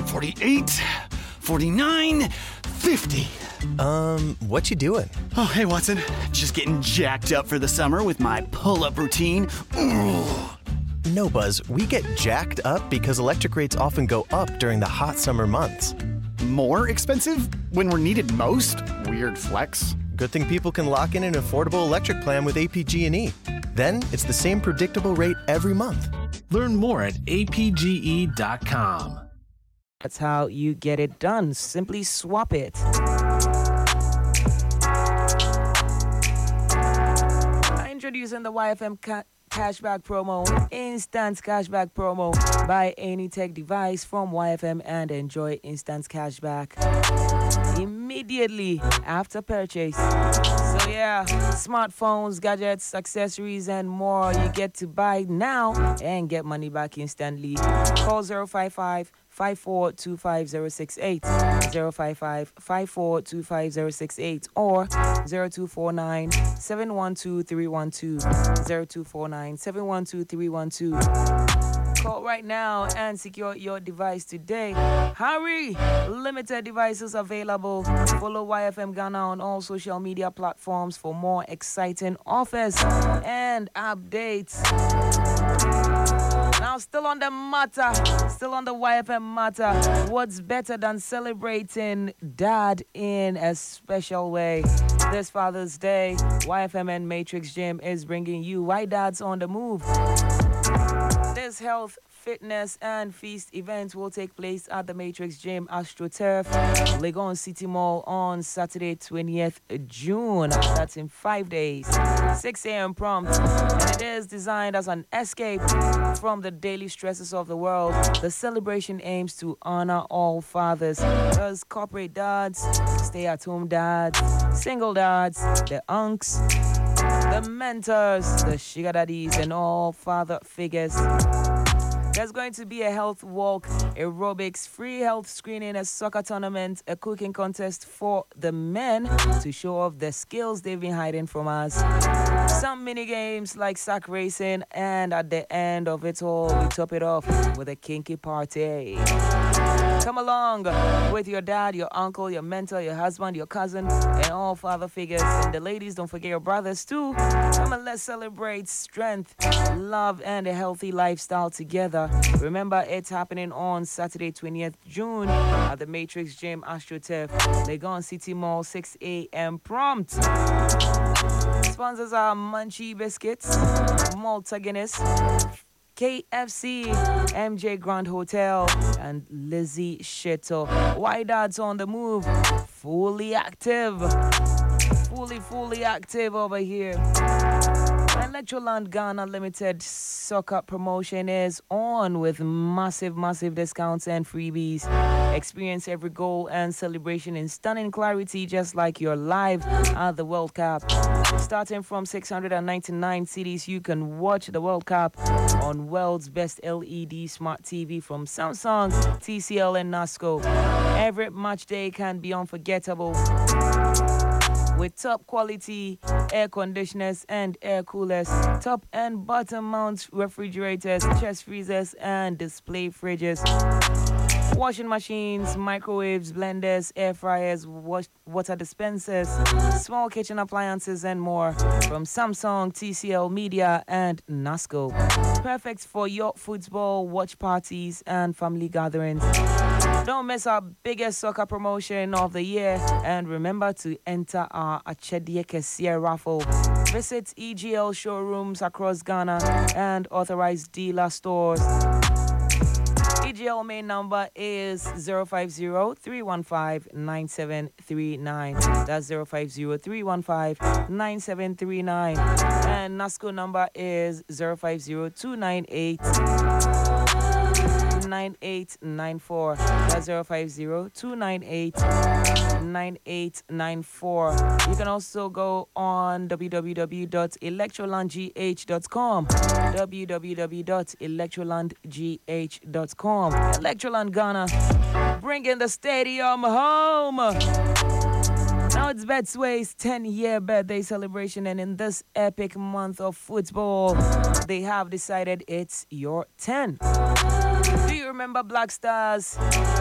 48, 49, 50. What you doing? Oh, hey, Watson. Just getting jacked up for the summer with my pull-up routine. Ooh. No, Buzz, we get jacked up because electric rates often go up during the hot summer months. More expensive when we're needed most? Weird flex. Good thing people can lock in an affordable electric plan with APG&E. Then it's the same predictable rate every month. Learn more at apge.com. That's how you get it done. Simply swap it. Introducing the YFM cashback promo, instant cashback promo. Buy any tech device from YFM and enjoy instant cashback immediately after purchase. So yeah, smartphones, gadgets, accessories, and more you get to buy now and get money back instantly. Call 055-5425-068, 055-5425-068, or 0249-712-312, 0249-712-312. Call right now and secure your device today. Hurry! Limited devices available. Follow YFM Ghana on all social media platforms for more exciting offers and updates. Now, still on the matter, still on the YFM matter. What's better than celebrating Dad in a special way? This Father's Day, YFM and Matrix Gym is bringing you Why Dad's on the Move. This health, fitness, and feast event will take place at the Matrix Gym AstroTurf, Legon City Mall on Saturday, 20th June. That's in 5 days, 6 a.m. prompt. And it is designed as an escape from the daily stresses of the world. The celebration aims to honor all fathers, those corporate dads, stay-at-home dads, single dads, the unks, the mentors, the sugar daddies, and all father figures. There's going to be a health walk, aerobics, free health screening, a soccer tournament, a cooking contest for the men to show off the skills they've been hiding from us. Some mini games like sack racing, and at the end of it all, we top it off with a kinky party. Come along with your dad, your uncle, your mentor, your husband, your cousin, and all father figures. And the ladies, don't forget your brothers too. Come and let's celebrate strength, love, and a healthy lifestyle together. Remember, it's happening on Saturday, 20th June at the Matrix Gym AstroTurf, Legon City Mall, 6 a.m. prompt. Sponsors are Munchie Biscuits, Malta Guinness, KFC, MJ Grand Hotel, and Lizzie Sheto. Why Dad's on the Move, fully active. Fully active over here. Electroland Ghana Limited soccer promotion is on with massive discounts and freebies. Experience every goal and celebration in stunning clarity, just like you're live at the World Cup. Starting from 699 cities, you can watch the World Cup on world's best LED smart TV from Samsung, TCL, and Nasco. Every match day can be unforgettable with top quality air conditioners and air coolers, top and bottom mount refrigerators, chest freezers, and display fridges. Washing machines, microwaves, blenders, air fryers, water dispensers, small kitchen appliances, and more from Samsung, TCL, Media, and Nasco. Perfect for your football, watch parties, and family gatherings. Don't miss our biggest soccer promotion of the year, and remember to enter our Achedie Kesia raffle. Visit EGL showrooms across Ghana and authorized dealer stores. EGL main number is 050-315-9739. That's 050-315-9739. And NASCO number is 050-298-9894. That's 050-298-9894. You can also go on www.electrolandgh.com. www.electrolandgh.com. Electroland Ghana, bringing the stadium home. Now it's Betway's 10-year birthday celebration, and in this epic month of football, they have decided it's your 10. Do you remember Black Stars